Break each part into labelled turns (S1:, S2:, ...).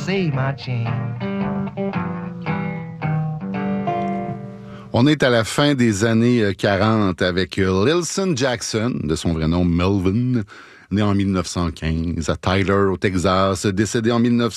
S1: save my chain.
S2: On est à la fin des années 40 avec Lilson Jackson, de son vrai nom Melvin, né en 1915 à Tyler, au Texas, décédé en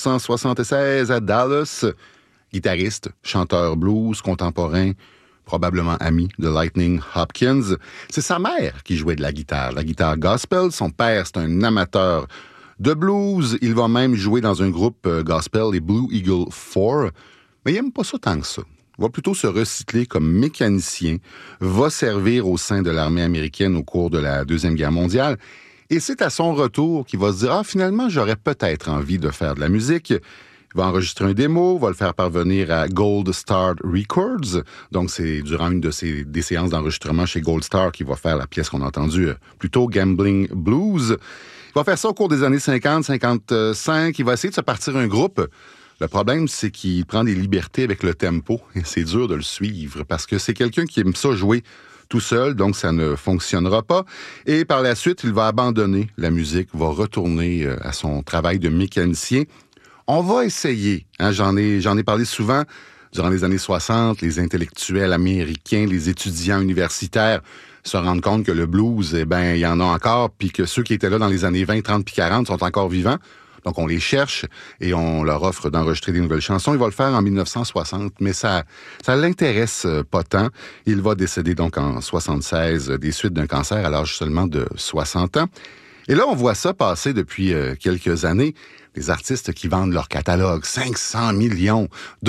S2: 1976 à Dallas, guitariste, chanteur blues contemporain, probablement ami de Lightning Hopkins. C'est sa mère qui jouait de la guitare gospel. Son père, c'est un amateur de blues. Il va même jouer dans un groupe gospel, les Blue Eagle 4, mais il n'aime pas ça tant que ça. Il va plutôt se recycler comme mécanicien, va servir au sein de l'armée américaine au cours de la Deuxième Guerre mondiale. Et c'est à son retour qu'il va se dire « Ah, finalement, j'aurais peut-être envie de faire de la musique. » Il va enregistrer un démo, va le faire parvenir à Gold Star Records. Donc, c'est durant une des séances d'enregistrement chez Gold Star qu'il va faire la pièce qu'on a entendue plus tôt, Gambling Blues. Il va faire ça au cours des années 50, 55. Il va essayer de se partir un groupe. Le problème, c'est qu'il prend des libertés avec le tempo et c'est dur de le suivre parce que c'est quelqu'un qui aime ça jouer tout seul, donc ça ne fonctionnera pas. Et par la suite, il va abandonner la musique, va retourner à son travail de mécanicien. On va essayer, j'en ai parlé souvent, durant les années 60, les intellectuels américains, les étudiants universitaires se rendent compte que le blues, il y en a encore, puis que ceux qui étaient là dans les années 20, 30 puis 40 sont encore vivants. Donc, on les cherche et on leur offre d'enregistrer des nouvelles chansons. Il va le faire en 1960, mais ça l'intéresse pas tant. Il va décéder donc en 76 des suites d'un cancer à l'âge seulement de 60 ans. Et là, on voit ça passer depuis quelques années. Les artistes qui vendent leur catalogue, 500 millions,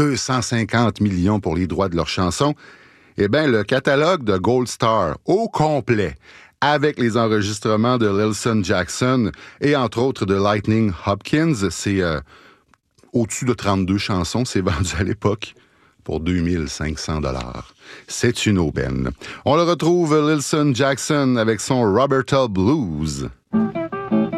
S2: 250 millions pour les droits de leurs chansons. Eh bien, le catalogue de Gold Star, au complet, avec les enregistrements de Lilson Jackson et entre autres de Lightning Hopkins, c'est au-dessus de 32 chansons, c'est vendu à l'époque pour 2500 $. C'est une aubaine. On le retrouve, Lilson Jackson, avec son Roberta Blues.